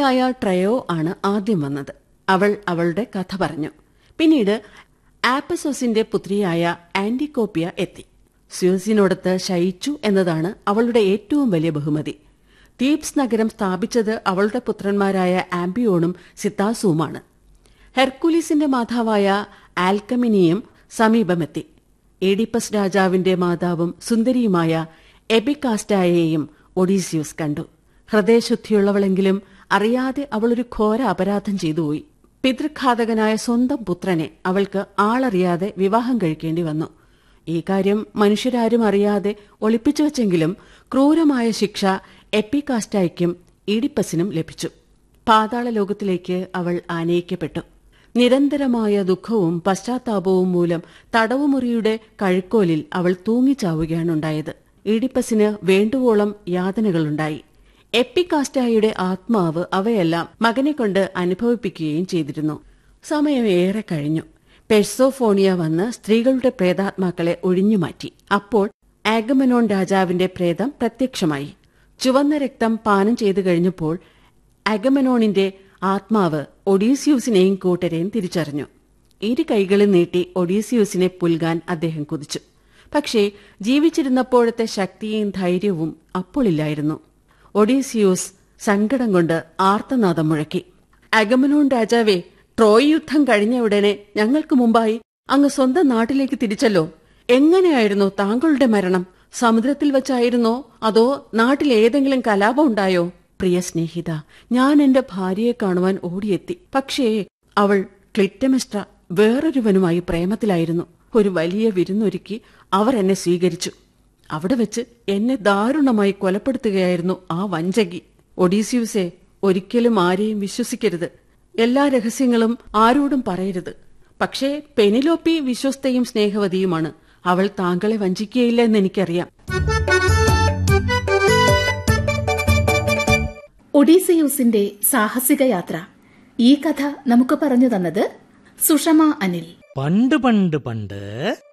മകളായ ട്രയോ ആണ് ആദ്യം വന്നത്. അവൾ അവളുടെ കഥ പറഞ്ഞു. പിന്നീട് ആപ്പസോസിന്റെ പുത്രിയായ ആന്റികോപ്പിയ എത്തി. സ്യൂസിനോടൊത്ത് ശയിച്ചു എന്നതാണ് അവളുടെ ഏറ്റവും വലിയ ബഹുമതി. തീബ്സ് നഗരം സ്ഥാപിച്ചത് അവളുടെ പുത്രന്മാരായ ആംബിയോണും സിത്താസുവുമാണ്. ഹെർക്കുലീസിന്റെ മാതാവായ ആൽക്കമിനിയും സമീപമെത്തി. ഏഡിപ്പസ് രാജാവിന്റെ മാതാവും സുന്ദരിയുമായ എബികാസ്റ്റായെയും ഒഡീസിയൂസ് കണ്ടു. ഹൃദയശുദ്ധിയുള്ളവളെങ്കിലും അറിയാതെ അവളൊരു ഘോര അപരാധം ചെയ്തുപോയി. പിതൃഘാതകനായ സ്വന്തം പുത്രനെ അവൾക്ക് ആളറിയാതെ വിവാഹം കഴിക്കേണ്ടി വന്നു. ഈ കാര്യം മനുഷ്യരാരും അറിയാതെ ഒളിപ്പിച്ചു വച്ചെങ്കിലും ക്രൂരമായ ശിക്ഷ എപ്പികാസ്റ്റായ്ക്കും ഈഡിപ്പസിനും ലഭിച്ചു. പാതാള ലോകത്തിലേക്ക് അവൾ ആനയിക്കപ്പെട്ടു. നിരന്തരമായ ദുഃഖവും പശ്ചാത്താപവും മൂലം തടവുമുറിയുടെ കഴുക്കോലിൽ അവൾ തൂങ്ങിച്ചാവുകയാണുണ്ടായത്. ഈഡിപ്പസിന് വേണ്ടുവോളം യാതനകളുണ്ടായി. എപ്പികാസ്റ്റായുടെ ആത്മാവ് അവയെല്ലാം മകനെക്കൊണ്ട് അനുഭവിപ്പിക്കുകയും ചെയ്തിരുന്നു. സമയം ഏറെ കഴിഞ്ഞു. പെർസോഫോണിയ വന്ന് സ്ത്രീകളുടെ പ്രേതാത്മാക്കളെ ഒഴിഞ്ഞുമാറ്റി. അപ്പോൾ ആഗമനോൺ രാജാവിന്റെ പ്രേതം പ്രത്യക്ഷമായി. ചുവന്ന രക്തം പാനം ചെയ്തു കഴിഞ്ഞപ്പോൾ അഗമനോണിന്റെ ആത്മാവ് ഒഡീസിയൂസിനെയും കൂട്ടരെയും തിരിച്ചറിഞ്ഞു. ഇരു കൈകളും നീട്ടി ഒഡീസിയൂസിനെ പുൽകാൻ അദ്ദേഹം കുതിച്ചു. പക്ഷേ ജീവിച്ചിരുന്നപ്പോഴത്തെ ശക്തിയും ധൈര്യവും അപ്പോളില്ലായിരുന്നു. ഒഡീസിയൂസ് സങ്കടം കൊണ്ട് ആർത്തനാദം മുഴക്കി. അഗമനോൺ രാജാവേ, ട്രോയ് യുദ്ധം കഴിഞ്ഞ ഉടനെ ഞങ്ങൾക്ക് മുമ്പായി അങ്ങ് സ്വന്തം നാട്ടിലേക്ക് തിരിച്ചല്ലോ. എങ്ങനെയായിരുന്നു താങ്കളുടെ മരണം? സമുദ്രത്തിൽ വച്ചായിരുന്നോ അതോ നാട്ടിൽ ഏതെങ്കിലും കലാപം ഉണ്ടായോ? പ്രിയ സ്നേഹിത, ഞാൻ എന്റെ ഭാര്യയെ കാണുവാൻ ഓടിയെത്തി. പക്ഷേ അവൾ ക്ലിറ്റമെസ്ട്ര വേറൊരുവനുമായി പ്രേമത്തിലായിരുന്നു. ഒരു വലിയ വിരുന്നൊരുക്കി അവർ എന്നെ സ്വീകരിച്ചു. അവിടെ വെച്ച് എന്നെ ദാരുണമായി കൊലപ്പെടുത്തുകയായിരുന്നു ആ വഞ്ചകി. ഒഡീസിയൂസെ, ഒരിക്കലും ആരെയും വിശ്വസിക്കരുത്. എല്ലാ രഹസ്യങ്ങളും ആരോടും പറയരുത്. പക്ഷേ പെനിലോപ്പി വിശ്വസ്തയും സ്നേഹവതിയുമാണ്. അവൾ താങ്കളെ വഞ്ചിക്കുകയില്ല എന്ന് എനിക്കറിയാം. ഒഡീസിയൂസിന്റെ സാഹസിക യാത്ര. ഈ കഥ നമുക്ക് പറഞ്ഞു തന്നത് സുഷമ അനിൽ. പണ്ട്